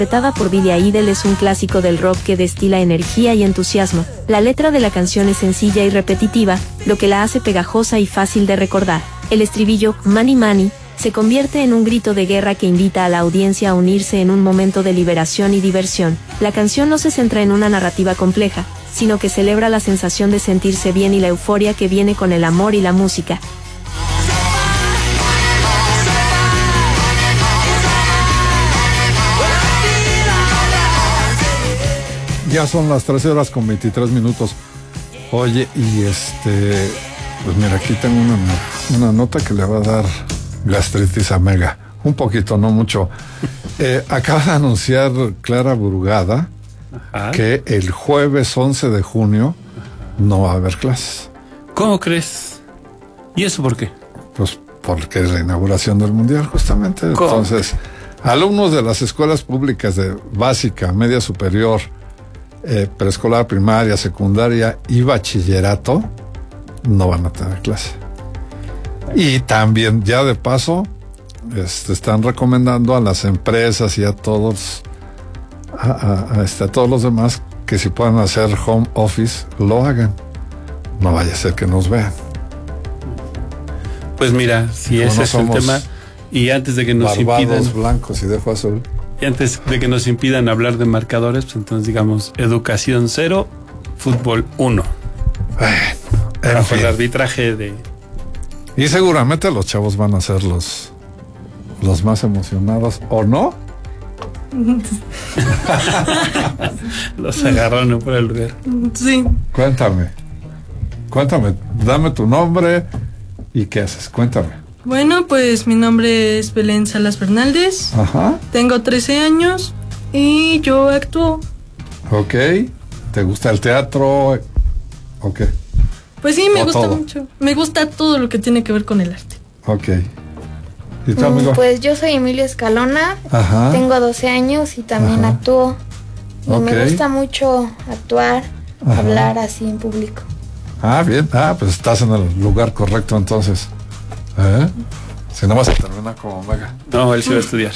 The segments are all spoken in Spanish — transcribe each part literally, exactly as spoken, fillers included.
Interpretada por Billy Idol, es un clásico del rock que destila energía y entusiasmo. La letra de la canción es sencilla y repetitiva, lo que la hace pegajosa y fácil de recordar. El estribillo, Money Money, se convierte en un grito de guerra que invita a la audiencia a unirse en un momento de liberación y diversión. La canción no se centra en una narrativa compleja, sino que celebra la sensación de sentirse bien y la euforia que viene con el amor y la música. Ya son las trece horas con veintitrés minutos. Oye, y este, pues mira, aquí tengo una, una nota que le va a dar gastritis a Mega. Un poquito, no mucho. Eh, acaba de anunciar Clara Brugada Ajá. que el jueves once de junio no va a haber clases. ¿Cómo crees? ¿Y eso por qué? Pues porque es la inauguración del Mundial, justamente. ¿Cómo? Entonces, alumnos de las escuelas públicas de básica, media superior, Eh, preescolar, primaria, secundaria y bachillerato no van a tener clase. Y también, ya de paso, este, están recomendando a las empresas y a todos, a, a, a, este, a todos los demás, que si pueden hacer home office, lo hagan. No vaya a ser que nos vean. Pues mira, si no, ese no es el tema, y antes de que nos impidan blancos y dejo azul. Y antes de que nos impidan hablar de marcadores, pues entonces digamos educación cero, fútbol uno. Bueno, bajo el arbitraje de... Y seguramente los chavos van a ser los, los más emocionados, ¿o no? Los agarraron por el lugar. Sí. Cuéntame, cuéntame, dame tu nombre y qué haces, cuéntame. Bueno, pues mi nombre es Belén Salas Bernaldez. Ajá. Tengo trece años y yo actúo. Ok. ¿Te gusta el teatro o qué? Pues sí, me o gusta todo. mucho. Me gusta todo lo que tiene que ver con el arte. Ok. ¿Y tú, amigo? Pues yo soy Emilio Escalona. Ajá. Tengo doce años y también Ajá. actúo. Y Ok. me gusta mucho actuar, Ajá. hablar así en público. Ah, bien. Ah, pues estás en el lugar correcto entonces. ¿Eh? Si no vas a terminar como Mega. No, él sí va a estudiar.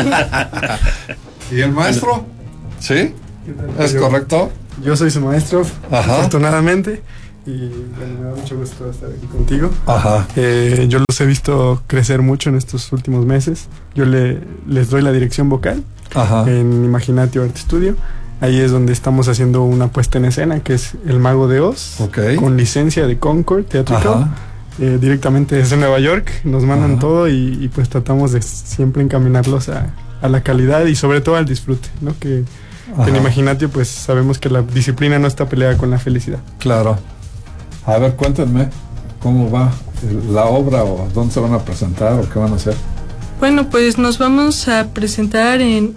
¿Y el maestro? ¿Sí? ¿Es yo, correcto? Yo soy su maestro, Ajá. afortunadamente. Y bueno, me da mucho gusto estar aquí contigo. Ajá. Eh, yo los he visto crecer mucho en estos últimos meses. Yo le, les doy la dirección vocal Ajá. en Imaginatio Art Studio. Ahí es donde estamos haciendo una puesta en escena que es El Mago de Oz, Ok. con licencia de Concord Theatrical. Ajá. Eh, directamente desde Nueva York nos mandan Ajá. todo y, y pues tratamos de siempre encaminarlos a, a la calidad y sobre todo al disfrute, ¿no? Que, que en Imaginatio pues sabemos que la disciplina no está peleada con la felicidad. Claro. A ver, cuéntenme cómo va la obra o dónde se van a presentar o qué van a hacer. Bueno, pues nos vamos a presentar en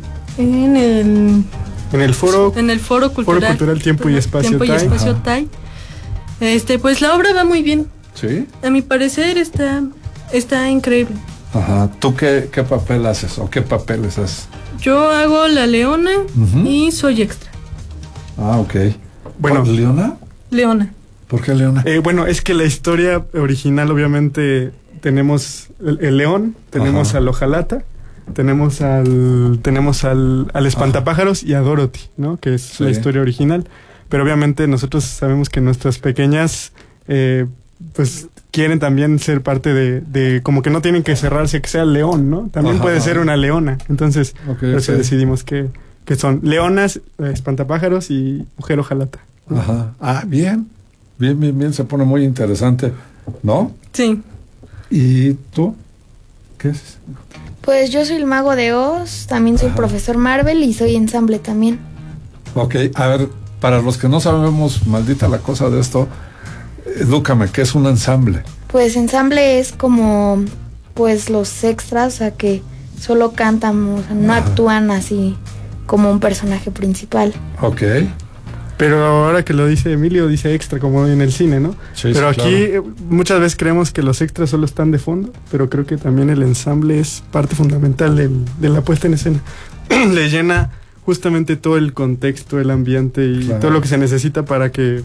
en el En el foro, en el foro cultural, foro cultural Tiempo y Espacio Tiempo y Tai. Espacio Ajá. Tai. Este, pues la obra va muy bien. ¿Sí? A mi parecer está está increíble. Ajá. ¿Tú qué, qué papel haces o qué papeles haces? Yo hago la leona Uh-huh. y soy extra. Ah, ok. Bueno. ¿Leona? Leona. ¿Por qué Leona? Eh, bueno, es que la historia original, obviamente, tenemos el, el león, tenemos Ajá. al ojalata, tenemos al tenemos al, al espantapájaros y a Dorothy, ¿no? Que es Sí. la historia original. Pero obviamente nosotros sabemos que nuestras pequeñas, eh, pues, quieren también ser parte de, de, como que no tienen que cerrarse que sea el león, ¿no? También Ajá. puede ser una leona. Entonces, Ok, por eso ok. decidimos que, que son leonas, eh, espantapájaros y mujer ojalata. ¿no? Ajá. Ah, bien. Bien, bien, bien. Se pone muy interesante, ¿no? Sí. ¿Y tú? ¿Qué es? Pues yo soy el Mago de Oz, también soy Ajá. profesor Marvel y soy ensamble también. Ok, a ver, para los que no sabemos, maldita la cosa de esto, edúcame, ¿qué es un ensamble? Pues ensamble es como pues los extras, o sea que solo cantan, o sea, no Ajá. actúan así como un personaje principal. Ok. Pero ahora que lo dice Emilio, dice extra como en el cine, ¿no? Sí, pero sí, aquí claro. eh, muchas veces creemos que los extras solo están de fondo, pero creo que también el ensamble es parte fundamental del- de la puesta en escena. Le llena justamente todo el contexto, el ambiente y Claro. todo lo que se necesita para que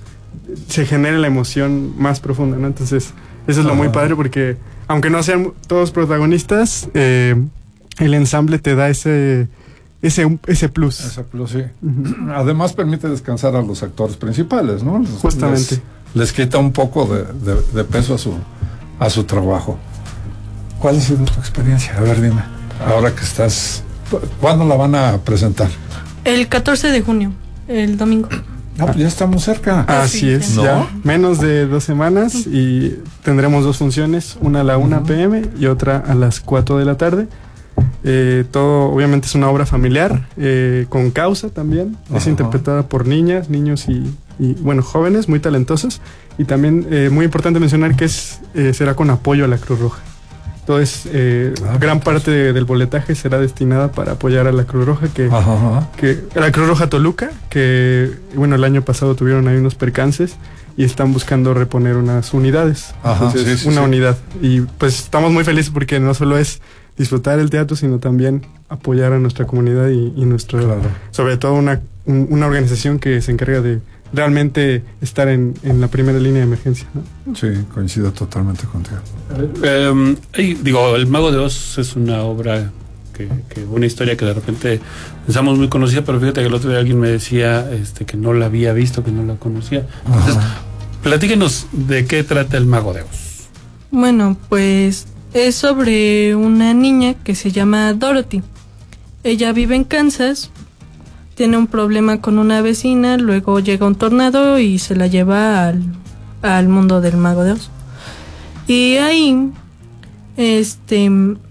se genere la emoción más profunda, ¿no? Entonces, eso es lo Ajá. muy padre porque, aunque no sean todos protagonistas, eh, el ensamble te da ese ese, ese plus. Ese plus, sí. Uh-huh. Además permite descansar a los actores principales, ¿no? Les, Justamente. Les, les quita un poco de, de, de peso a su, a su trabajo. ¿Cuál ha sido tu experiencia? A ver, dime. Ahora que estás... ¿Cuándo la van a presentar? El catorce de junio, el domingo. Ah, pues ya estamos cerca. Así sí, es, ¿no? Ya menos de dos semanas y tendremos dos funciones, una a la una uh-huh. p m y otra a las cuatro de la tarde. Eh, todo obviamente es una obra familiar, eh, con causa también. Uh-huh. Es interpretada por niñas, niños y, y bueno, jóvenes muy talentosos. Y también eh, muy importante mencionar que es eh, será con apoyo a la Cruz Roja. Entonces, eh, ah, gran parte de, del boletaje será destinada para apoyar a la Cruz Roja, que, ajá, que a la Cruz Roja Toluca, que bueno, el año pasado tuvieron ahí unos percances y están buscando reponer unas unidades. Ajá, Entonces, sí, sí, una sí. unidad. Y pues estamos muy felices porque no solo es disfrutar el teatro, sino también apoyar a nuestra comunidad y, y nuestro, claro. sobre todo una, un, una organización que se encarga de realmente estar en, en la primera línea de emergencia, ¿no? Sí, coincido totalmente contigo. Eh, eh, digo, El Mago de Oz es una obra que, que una historia que de repente pensamos muy conocida, pero fíjate que el otro día alguien me decía este, que no la había visto, que no la conocía. Entonces, platíquenos de qué trata El Mago de Oz. Bueno, pues es sobre una niña que se llama Dorothy. Ella vive en Kansas. Tiene un problema con una vecina, luego llega un tornado y se la lleva al, al mundo del Mago de Oz. Y ahí, este,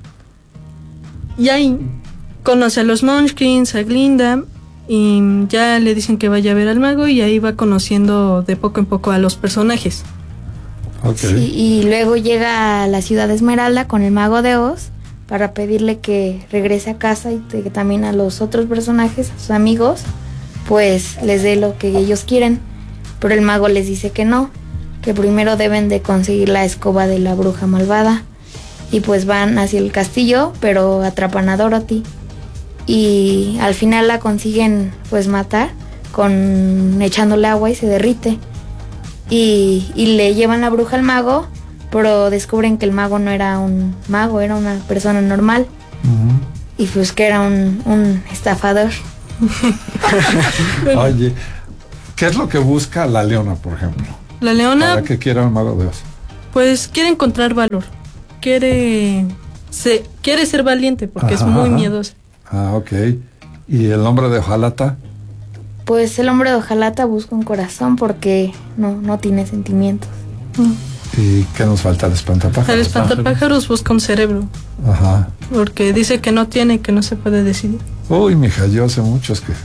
y ahí conoce a los Munchkins, a Glinda, y ya le dicen que vaya a ver al mago y ahí va conociendo de poco en poco a los personajes. Okay. Sí, y luego llega a la ciudad de Esmeralda con el Mago de Oz para pedirle que regrese a casa y que también a los otros personajes, a sus amigos, pues les dé lo que ellos quieren. Pero el mago les dice que no, que primero deben de conseguir la escoba de la bruja malvada. Y pues van hacia el castillo, pero atrapan a Dorothy. Y al final la consiguen pues matar, con echándole agua y se derrite. Y, y le llevan la bruja al mago, pero descubren que el mago no era un mago, era una persona normal. Uh-huh. Y pues que era un, un estafador. Oye, ¿qué es lo que busca la leona, por ejemplo? La leona... ¿Para qué quiere el Mago de Oz? Pues quiere encontrar valor. Quiere, se, quiere ser valiente porque ajá, es muy miedosa. Ah, ok. ¿Y el hombre de hojalata? Pues el hombre de hojalata busca un corazón porque no, no tiene sentimientos. Mm. ¿Y qué nos falta? El espantapájaros. El espantapájaros busca un cerebro. Ajá. Porque dice que no tiene, que no se puede decidir. Uy, mija, yo sé muchos que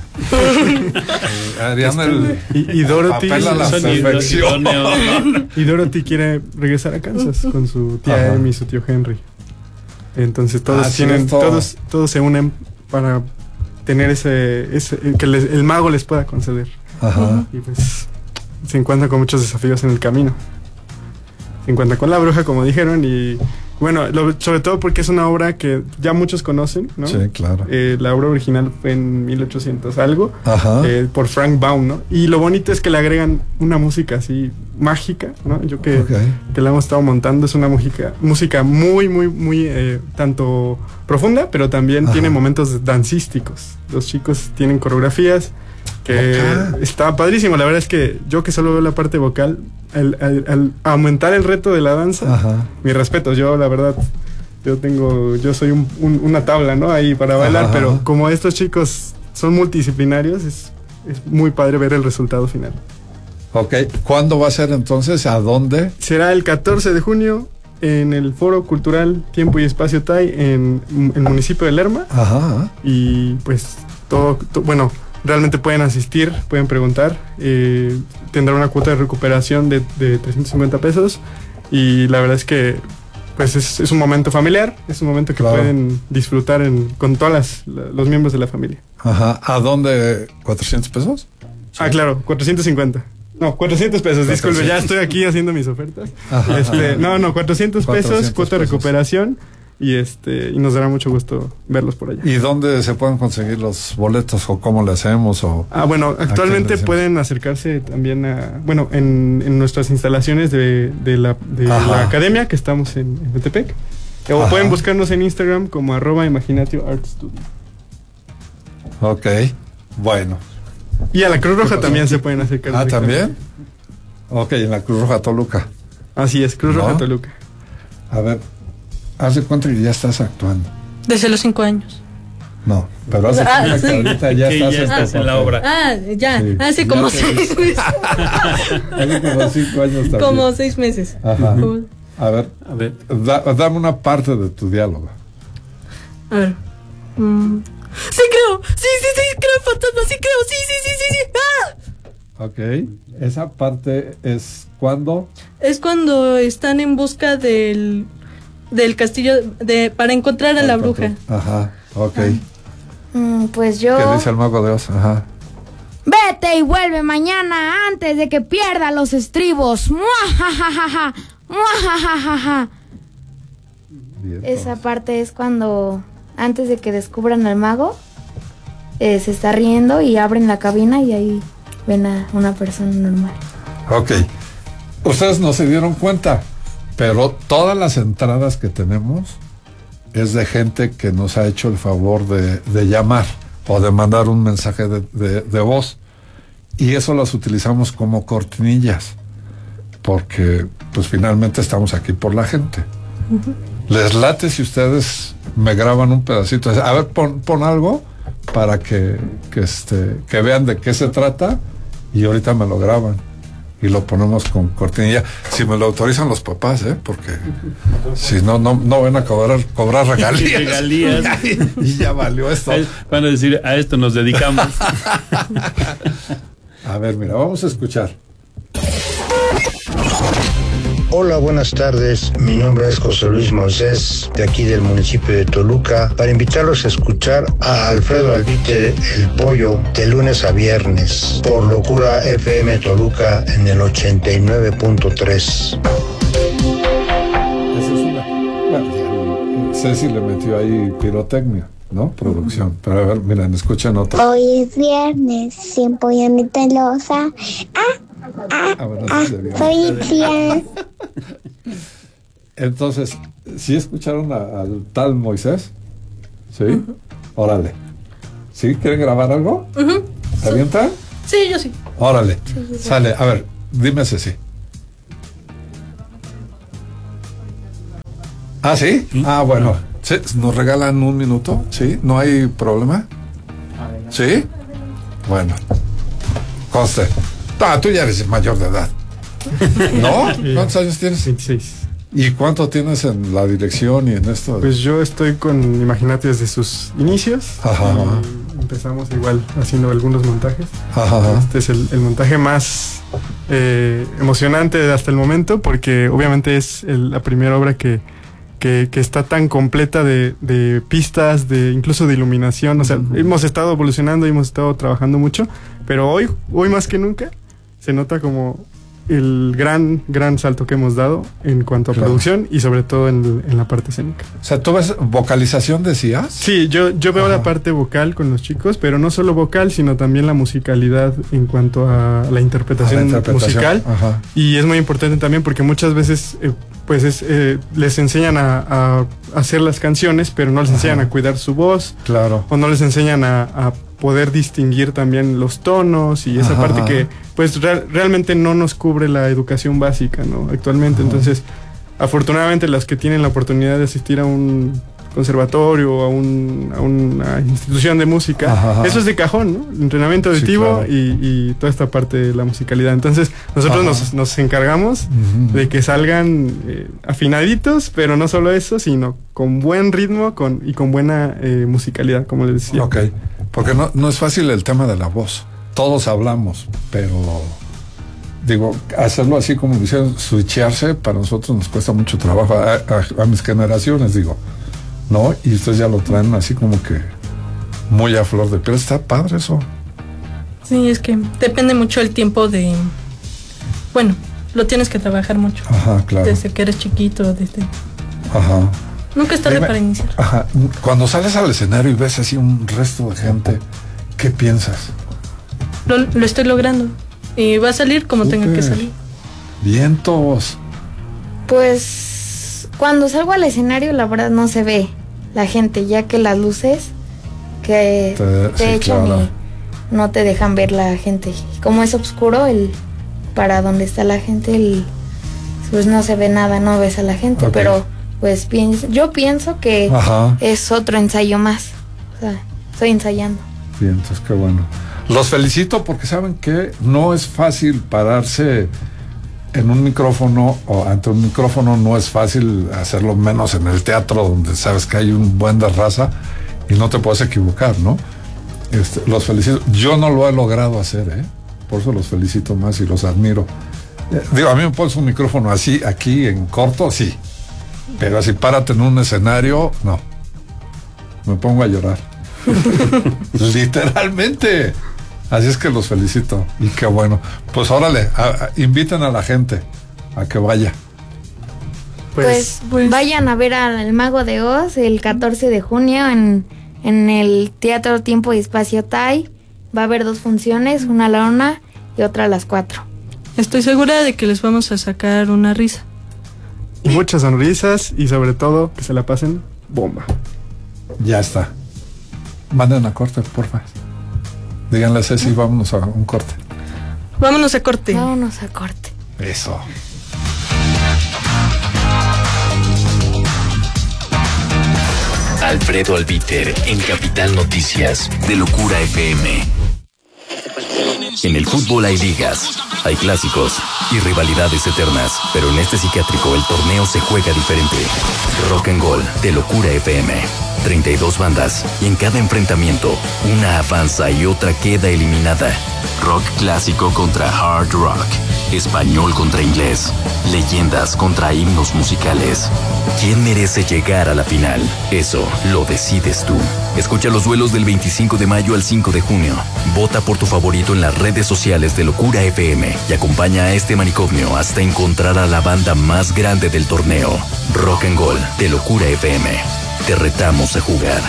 harían el, y, y Dorothy papel a la perfección. Y Dorothy quiere regresar a Kansas con su tía Amy y su tío Henry. Entonces todos ah, tienen, sí, todos, todos se unen para tener ese, ese que les, el mago les pueda conceder. Ajá. Y pues se encuentran con muchos desafíos en el camino. Se encuentran con la bruja, como dijeron, y bueno, lo, sobre todo porque es una obra que ya muchos conocen, ¿no? Sí, claro. Eh, la obra original fue en mil ochocientos algo, eh, por Frank Baum, ¿no? Y lo bonito es que le agregan una música así mágica, ¿no? Yo que, okay. que la hemos estado montando, es una música, música muy, muy, muy, eh, tanto profunda, pero también ajá, tiene momentos dancísticos. Los chicos tienen coreografías que okay, está padrísimo. La verdad es que yo que solo veo la parte vocal, al, al, al aumentar el reto de la danza, ajá, mis respetos. Yo la verdad, yo tengo, yo soy un, un, una tabla, ¿no? Ahí para bailar, ajá, pero como estos chicos son multidisciplinarios, es, es muy padre ver el resultado final. Ok, ¿cuándo va a ser entonces? ¿A dónde? Será el catorce de junio en el Foro Cultural Tiempo y Espacio T A I en, en el municipio de Lerma. Ajá. Y pues todo, to, bueno, realmente pueden asistir, pueden preguntar. Eh, tendrá una cuota de recuperación de, de trescientos cincuenta pesos. Y la verdad es que pues es, es un momento familiar, es un momento que claro, pueden disfrutar en, con todos las, los miembros de la familia. Ajá. ¿A dónde? ¿cuatrocientos pesos? Sí. Ah, claro, cuatrocientos cincuenta. No, cuatrocientos pesos, disculpe, ya estoy aquí haciendo mis ofertas. Ajá, este, no, no, cuatrocientos pesos, cuota de recuperación. Y este y nos dará mucho gusto verlos por allá. ¿Y dónde se pueden conseguir los boletos o cómo le hacemos? O ah, bueno, actualmente pueden acercarse también a, bueno, en, en nuestras instalaciones de, de, la, de la academia, que estamos en, en Metepec. O ajá, pueden buscarnos en Instagram como arroba Imaginatio Art Studio. Ok, bueno. Y a la Cruz Roja también se pueden acercar. Ah, ¿también? Ok, en la Cruz Roja Toluca. Así es, Cruz ¿No? Roja Toluca. A ver, ¿hace cuánto que ya estás actuando? Desde los cinco años. No, pero hace Ah, cuánto sí. que ahorita ya Que estás, ya estás en la papel. obra. Ah, ya, Sí. hace Ya como te- seis meses. Hace como cinco años también. Como seis meses. Ajá. Como- A ver, A ver. da- dame una parte de tu diálogo. A ver. Mm. Sí creo, sí, sí, sí, creo en fantasmas, sí creo, sí, sí, sí, sí, sí. ¡Ah! Ok, esa parte es cuando. Es cuando están en busca del del castillo de para encontrar a la bruja. Ajá, ok. Mm, pues yo... ¿Qué dice el mago de Oz? Ajá. Vete y vuelve mañana antes de que pierda los estribos. ¡Muajajajaja! ¡Muajajajaja! Bien, Esa entonces. parte es cuando, antes de que descubran al mago, eh, se está riendo y abren la cabina y ahí ven a una persona normal. Ok. Ustedes no se dieron cuenta, pero todas las entradas que tenemos es de gente que nos ha hecho el favor de, de llamar o de mandar un mensaje de, de, de voz. Y eso las utilizamos como cortinillas, porque pues finalmente estamos aquí por la gente. Uh-huh. Les late si ustedes me graban un pedacito. A ver, pon, pon algo para que, que, este, que vean de qué se trata y ahorita me lo graban y lo ponemos con cortinilla. Si me lo autorizan los papás, ¿eh? Porque si no, no, no van a cobrar, cobrar regalías. regalías. Y ya valió esto. Van a decir, a esto nos dedicamos. A ver, mira, vamos a escuchar. Hola, buenas tardes. Mi nombre es José Luis Moisés, de aquí del municipio de Toluca, para invitarlos a escuchar a Alfredo Albite, El Pollo, de lunes a viernes, por Locura F M Toluca en el ochenta y nueve punto tres. Esa es una. Bueno, ya, Ceci le metió ahí pirotecnia, ¿no? Producción. Pero a ver, miren, escuchen otra. Hoy es viernes, sin pollo ni telosa. Ah, ah, Ah, bueno, ah, sí, sería. soy Itzia. Entonces, ¿sí escucharon a- al tal Moisés? ¿Sí? Uh-huh. Órale. ¿Sí? ¿Quieren grabar algo? Uh-huh. ¿Se avientan? Sí, yo sí. Órale. Sí, sí, sí. Sale. A ver, dime Ceci. ¿Ah, sí? ¿Sí? Ah, bueno. ¿Sí? ¿Nos regalan un minuto? ¿Sí? ¿No hay problema? ¿Sí? Bueno. Conste. Ah, tú ya eres mayor de edad. ¿No? ¿Cuántos años tienes? veintiséis. ¿Y cuánto tienes en la dirección y en esto? Pues yo estoy con Imagínate desde sus inicios. Ajá. Empezamos igual haciendo algunos montajes. Ajá. Este es el, el montaje más eh, emocionante hasta el momento, porque obviamente es el, la primera obra que, que, que está tan completa de, de pistas, de incluso de iluminación. O sea, uh-huh. hemos estado evolucionando y hemos estado trabajando mucho, pero hoy, hoy más que nunca, se nota como el gran, gran salto que hemos dado en cuanto a claro. producción y sobre todo en, en la parte escénica. O sea, ¿tú ves vocalización, decías? Sí, yo, yo veo Ajá. la parte vocal con los chicos, pero no solo vocal, sino también la musicalidad en cuanto a la interpretación, a la interpretación. musical. Ajá. Y es muy importante también porque muchas veces eh, pues es, eh, les enseñan a, a hacer las canciones, pero no les Ajá. enseñan a cuidar su voz. Claro. O no les enseñan a, a poder distinguir también los tonos y esa Ajá. parte que pues re- realmente no nos cubre la educación básica, ¿no? Actualmente. Ajá. Entonces, afortunadamente las que tienen la oportunidad de asistir a un conservatorio o a, un, a una institución de música, Ajá. eso es de cajón, ¿no? Entrenamiento auditivo sí, claro. y, y toda esta parte de la musicalidad. Entonces, nosotros nos, nos encargamos uh-huh. de que salgan eh, afinaditos, pero no solo eso, sino con buen ritmo con, y con buena eh, musicalidad, como les decía. Ok, porque no, no es fácil el tema de la voz. Todos hablamos, pero digo, hacerlo así como dicen, switchearse, para nosotros nos cuesta mucho trabajo, a, a, a mis generaciones, digo, ¿no? Y ustedes ya lo traen así como que muy a flor de piel. Está padre eso. Sí, es que depende mucho el tiempo de... Bueno, lo tienes que trabajar mucho. Ajá, claro. Desde que eres chiquito, desde... Ajá. Nunca es tarde Dime, para iniciar. Ajá. Cuando sales al escenario y ves así un resto de gente, ¿qué piensas? Lo, lo estoy logrando. Y va a salir como Super. tenga que salir. Vientos. Pues cuando salgo al escenario, la verdad no se ve la gente, ya que las luces que que te, te sí, echan claro. y no te dejan ver la gente. Como es oscuro, el para donde está la gente, el, pues no se ve nada, no ves a la gente, okay. pero pues pienso, yo pienso que Ajá. es otro ensayo más. O sea, estoy ensayando. Bien, entonces qué bueno. Los felicito porque saben que no es fácil pararse en un micrófono o ante un micrófono, no es fácil hacerlo, menos en el teatro donde sabes que hay un buen de raza y no te puedes equivocar, ¿no? Este, los felicito. Yo no lo he logrado hacer, ¿eh? Por eso los felicito más y los admiro. Eh, digo, a mí me pones un micrófono así, aquí en corto, sí. Pero así párate en un escenario, no. Me pongo a llorar. Literalmente. Así es que los felicito y qué bueno. Pues órale, a, a, inviten a la gente a que vaya. Pues, pues, pues vayan a ver al Mago de Oz el catorce de junio en, en el Teatro Tiempo y Espacio T A I. Va a haber dos funciones, una a la una y otra a las cuatro. Estoy segura de que les vamos a sacar una risa. Muchas sonrisas y sobre todo que se la pasen bomba. Ya está. Manden a corte, porfa. Díganle a Ceci, vámonos a un corte. Vámonos a corte. Vámonos a corte. Eso. Alfredo Albiter en Capital Noticias de Locura F M. En el fútbol hay ligas, hay clásicos y rivalidades eternas, pero en este psiquiátrico el torneo se juega diferente. Rock and Gold de Locura F M. treinta y dos bandas y en cada enfrentamiento una avanza y otra queda eliminada. Rock clásico contra hard rock, español contra inglés, leyendas contra himnos musicales. ¿Quién merece llegar a la final? Eso lo decides tú. Escucha los duelos del veinticinco de mayo al cinco de junio. Vota por tu favorito en las redes sociales de Locura F M y acompaña a este manicomio hasta encontrar a la banda más grande del torneo. Rock and Gold de Locura F M. Te retamos a jugar.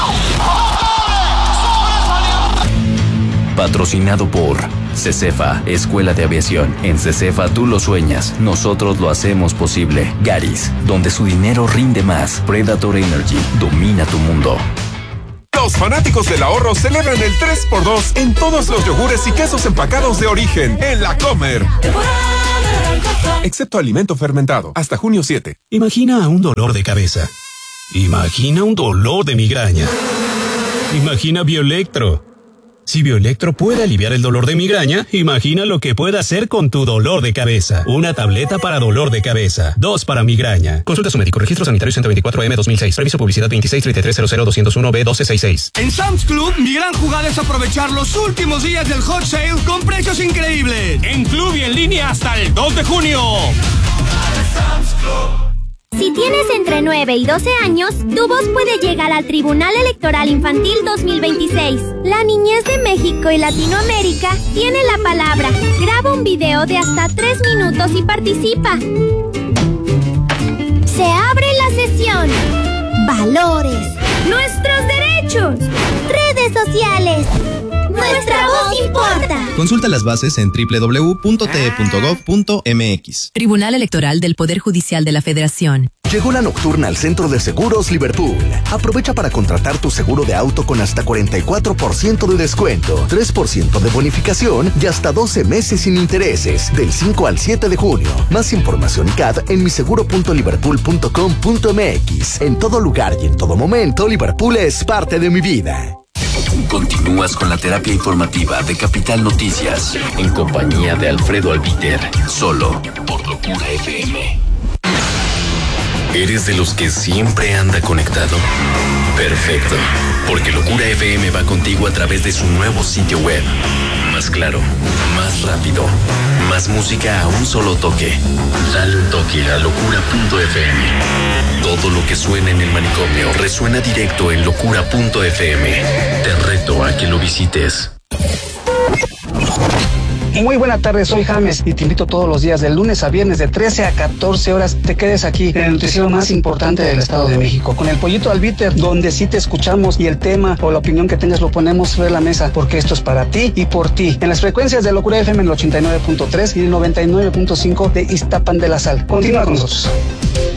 Patrocinado por CECEFA, Escuela de Aviación. En CECEFA tú lo sueñas, nosotros lo hacemos posible. Garis, donde su dinero rinde más. Predator Energy, domina tu mundo. Los fanáticos del ahorro celebran el tres por dos en todos los yogures y quesos empacados de origen en La Comer. Excepto alimento fermentado, hasta junio siete. Imagina un dolor de cabeza. Imagina un dolor de migraña. Imagina Bioelectro. Si Bioelectro puede aliviar el dolor de migraña, imagina lo que puede hacer con tu dolor de cabeza. Una tableta para dolor de cabeza, dos para migraña. Consulta a su médico. Registro sanitario ciento veinticuatro M dos mil seis. Permiso publicidad veintiséis treinta y tres cero cero doscientos uno B doce sesenta y seis. En Sam's Club, mi gran jugada es aprovechar los últimos días del hot sale con precios increíbles. En club y en línea hasta el dos de junio. Si tienes entre nueve y doce años, tu voz puede llegar al Tribunal Electoral Infantil dos mil veintiséis. La niñez de México y Latinoamérica tiene la palabra. Graba un video de hasta tres minutos y participa. Se abre la sesión. Valores. Nuestros derechos. Redes sociales. Nuestra voz importa. Consulta las bases en doble u doble u doble u punto t e punto gov punto m x. Tribunal Electoral del Poder Judicial de la Federación. Llegó la nocturna al Centro de Seguros Liverpool. Aprovecha para contratar tu seguro de auto con hasta cuarenta y cuatro por ciento de descuento, tres por ciento de bonificación y hasta doce meses sin intereses, del cinco al siete de junio. Más información y C A D en miseguro punto liverpool punto com punto m x. En todo lugar y en todo momento, Liverpool es parte de mi vida. Continúas con la terapia informativa de Capital Noticias en compañía de Alfredo Albiter, solo por Locura F M. ¿Eres de los que siempre anda conectado? Perfecto, porque Locura F M va contigo a través de su nuevo sitio web. Más claro, más rápido, más música a un solo toque. Dale un toque a locura punto f m. Todo lo que suena en el manicomio resuena directo en locura punto f m. Te reto a que lo visites. Muy buena tarde, soy James y te invito todos los días de lunes a viernes de trece a catorce horas. Te quedes aquí en el noticiero más importante del Estado de México con el Pollito Albiter, donde sí te escuchamos y el tema o la opinión que tengas lo ponemos sobre la mesa, porque esto es para ti y por ti. En las frecuencias de Locura F M en el ochenta y nueve punto tres y el noventa y nueve punto cinco de Iztapan de la Sal. Continúa con nosotros.